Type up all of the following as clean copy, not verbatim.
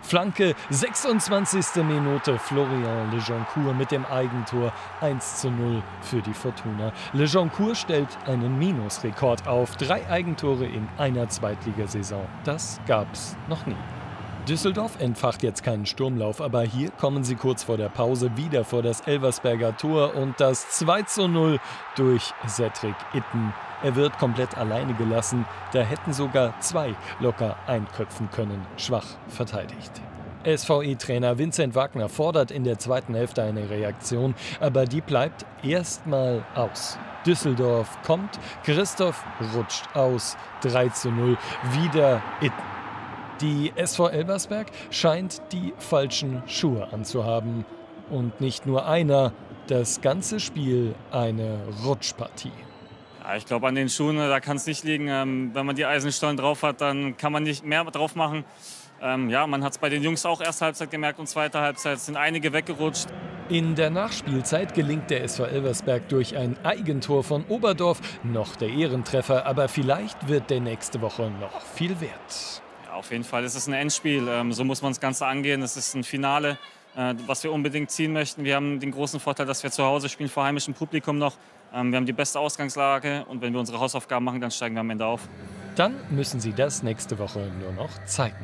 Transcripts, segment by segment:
Flanke, 26. Minute, Florian Lejoncourt mit dem Eigentor, 1:0 für die Fortuna. Lejoncourt stellt einen Minusrekord auf, 3 Eigentore in einer Zweitligasaison. Das gab's noch nie. Düsseldorf entfacht jetzt keinen Sturmlauf, aber hier kommen sie kurz vor der Pause wieder vor das Elversberger Tor und das 2:0 durch Cedric Itten. Er wird komplett alleine gelassen, da hätten sogar 2 locker einköpfen können, schwach verteidigt. SVE-Trainer Vincent Wagner fordert in der zweiten Hälfte eine Reaktion, aber die bleibt erstmal aus. Düsseldorf kommt, Christoph rutscht aus, 3:0, wieder Itten. Die SV Elversberg scheint die falschen Schuhe anzuhaben. Und nicht nur einer, das ganze Spiel eine Rutschpartie. Ja, ich glaube, an den Schuhen, da kann es nicht liegen. Wenn man die Eisenstollen drauf hat, dann kann man nicht mehr drauf machen. Ja, man hat es bei den Jungs auch erste Halbzeit gemerkt und zweite Halbzeit sind einige weggerutscht. In der Nachspielzeit gelingt der SV Elversberg durch ein Eigentor von Oberdorf noch der Ehrentreffer. Aber vielleicht wird der nächste Woche noch viel wert. Auf jeden Fall ist es ein Endspiel, so muss man das Ganze angehen. Es ist ein Finale, was wir unbedingt ziehen möchten. Wir haben den großen Vorteil, dass wir zu Hause spielen, vor heimischem Publikum noch. Wir haben die beste Ausgangslage und wenn wir unsere Hausaufgaben machen, dann steigen wir am Ende auf. Dann müssen sie das nächste Woche nur noch zeigen.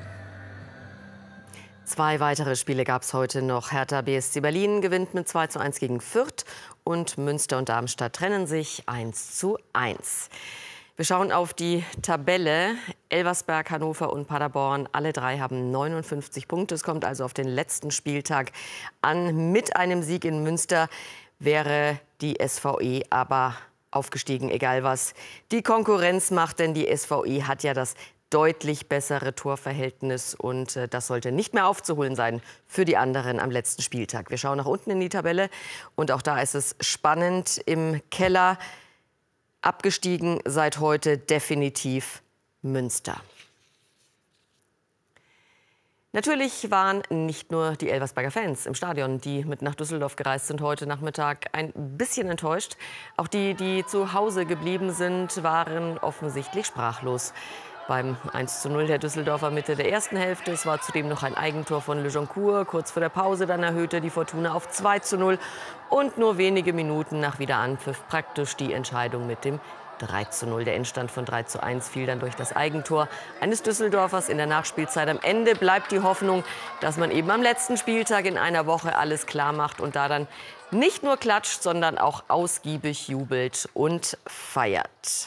2 weitere Spiele gab es heute noch. Hertha BSC Berlin gewinnt mit 2:1 gegen Fürth und Münster und Darmstadt trennen sich 1:1. Wir schauen auf die Tabelle. Elversberg, Hannover und Paderborn, alle 3 haben 59 Punkte. Es kommt also auf den letzten Spieltag an. Mit einem Sieg in Münster wäre die SVE aber aufgestiegen, egal was die Konkurrenz macht. Denn die SVE hat ja das deutlich bessere Torverhältnis und das sollte nicht mehr aufzuholen sein für die anderen am letzten Spieltag. Wir schauen nach unten in die Tabelle und auch da ist es spannend im Keller. Abgestiegen seit heute definitiv Münster. Natürlich waren nicht nur die Elversberger Fans im Stadion, die mit nach Düsseldorf gereist sind, heute Nachmittag ein bisschen enttäuscht. Auch die, die zu Hause geblieben sind, waren offensichtlich sprachlos. Beim 1:0 der Düsseldorfer Mitte der ersten Hälfte. Es war zudem noch ein Eigentor von Lejoncourt. Kurz vor der Pause dann erhöhte die Fortuna auf 2:0. Und nur wenige Minuten nach Wiederanpfiff praktisch die Entscheidung mit dem 3:0. Der Endstand von 3:1 fiel dann durch das Eigentor eines Düsseldorfers in der Nachspielzeit. Am Ende bleibt die Hoffnung, dass man eben am letzten Spieltag in einer Woche alles klar macht und da dann nicht nur klatscht, sondern auch ausgiebig jubelt und feiert.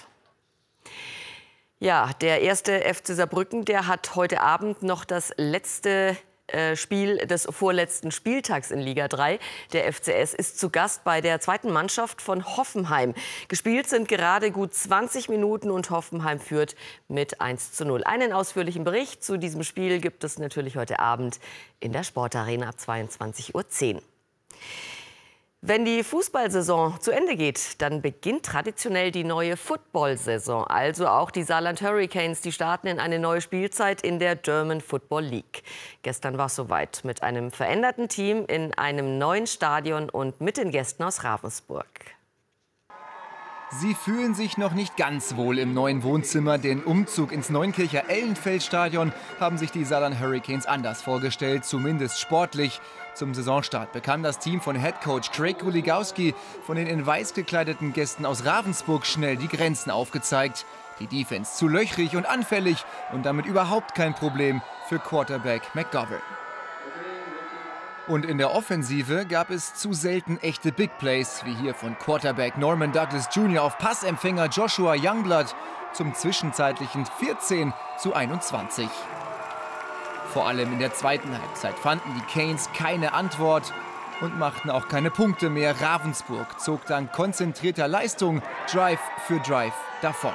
Ja, der erste FC Saarbrücken, der hat heute Abend noch das letzte Spiel des vorletzten Spieltags in Liga 3. Der FCS ist zu Gast bei der zweiten Mannschaft von Hoffenheim. Gespielt sind gerade gut 20 Minuten und Hoffenheim führt mit 1:0. Einen ausführlichen Bericht zu diesem Spiel gibt es natürlich heute Abend in der Sportarena ab 22:10 Uhr. Wenn die Fußballsaison zu Ende geht, dann beginnt traditionell die neue Football-Saison. Also auch die Saarland Hurricanes, die starten in eine neue Spielzeit in der German Football League. Gestern war es soweit mit einem veränderten Team in einem neuen Stadion und mit den Gästen aus Ravensburg. Sie fühlen sich noch nicht ganz wohl im neuen Wohnzimmer. Den Umzug ins Neunkircher Ellenfeld-Stadion haben sich die Saarland Hurricanes anders vorgestellt, zumindest sportlich. Zum Saisonstart bekam das Team von Headcoach Craig Kuligowski von den in weiß gekleideten Gästen aus Ravensburg schnell die Grenzen aufgezeigt. Die Defense zu löchrig und anfällig und damit überhaupt kein Problem für Quarterback McGovern. Und in der Offensive gab es zu selten echte Big Plays, wie hier von Quarterback Norman Douglas Jr. auf Passempfänger Joshua Youngblood zum zwischenzeitlichen 14:21. Vor allem in der zweiten Halbzeit fanden die Canes keine Antwort und machten auch keine Punkte mehr. Ravensburg zog dank konzentrierter Leistung Drive für Drive davon.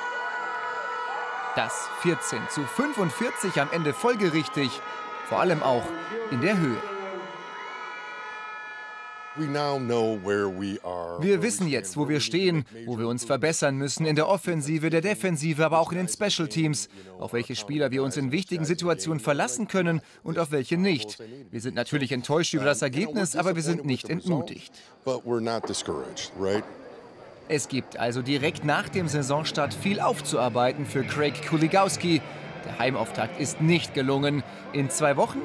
Das 14:45 am Ende folgerichtig, vor allem auch in der Höhe. Wir wissen jetzt, wo wir stehen, wo wir uns verbessern müssen in der Offensive, der Defensive, aber auch in den Special Teams. Auf welche Spieler wir uns in wichtigen Situationen verlassen können und auf welche nicht. Wir sind natürlich enttäuscht über das Ergebnis, aber wir sind nicht entmutigt. Es gibt also direkt nach dem Saisonstart viel aufzuarbeiten für Craig Kuligowski. Der Heimauftakt ist nicht gelungen. In 2 Wochen